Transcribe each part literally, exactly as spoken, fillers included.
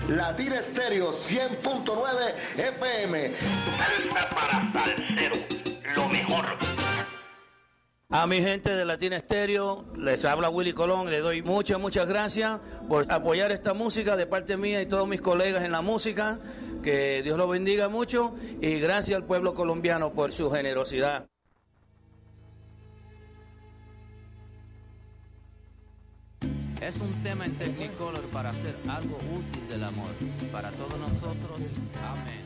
Latina Estéreo cien punto nueve F M. Salsa para salsero, lo mejor. A mi gente de Latina Estéreo, les habla Willy Colón, le doy muchas, muchas gracias por apoyar esta música de parte mía y todos mis colegas en la música, que Dios los bendiga mucho y gracias al pueblo colombiano por su generosidad. Es un tema en Technicolor para hacer algo útil del amor, para todos nosotros, amén.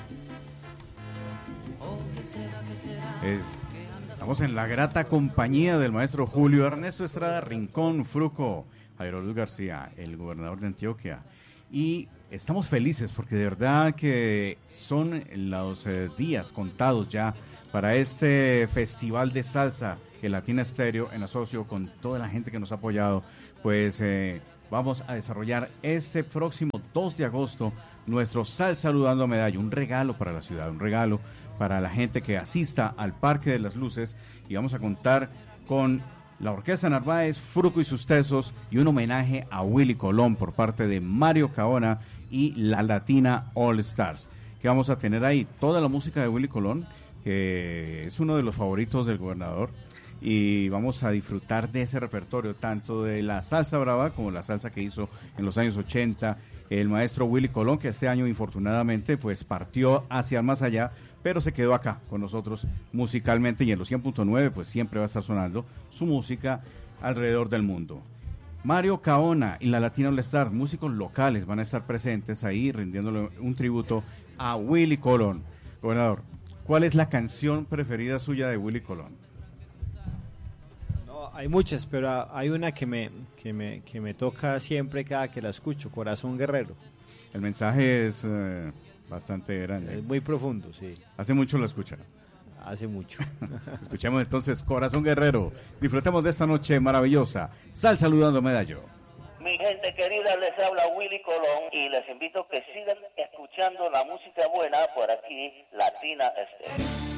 Oh, ¿qué será, qué será? Es... Estamos en la grata compañía del maestro Julio Ernesto Estrada Rincón Fruco, Jairo Luis García, el gobernador de Antioquia. Y estamos felices porque de verdad que son los eh, días contados ya para este festival de salsa que Latina Estéreo en asocio con toda la gente que nos ha apoyado, pues eh, vamos a desarrollar este próximo dos de agosto nuestro Sal Saludando Medallo, un regalo para la ciudad, un regalo para la gente que asista al Parque de las Luces, y vamos a contar con la Orquesta Narváez, Fruco y sus Tesos, y un homenaje a Willy Colón por parte de Mario Caona y la Latina All Stars. Que vamos a tener ahí toda la música de Willy Colón, que es uno de los favoritos del gobernador, y vamos a disfrutar de ese repertorio, tanto de la salsa brava como la salsa que hizo en los años ochenta el maestro Willy Colón, que este año infortunadamente pues partió hacia más allá, pero se quedó acá con nosotros musicalmente, y en los cien punto nueve pues siempre va a estar sonando su música alrededor del mundo. Mario Caona y la Latina All Star, músicos locales, van a estar presentes ahí rindiéndole un tributo a Willy Colón. Gobernador, ¿cuál es la canción preferida suya de Willy Colón? No, hay muchas, pero hay una que me, que me, que me toca siempre cada que la escucho, Corazón Guerrero. El mensaje es eh, bastante grande. Es muy profundo, sí. ¿Hace mucho lo escucha? Hace mucho. Escuchemos entonces Corazón Guerrero. Disfrutemos de esta noche maravillosa. Sal Saludando Medallo. Mi gente querida, les habla Willy Colón y les invito a que sigan escuchando la música buena por aquí, Latina Estéreo.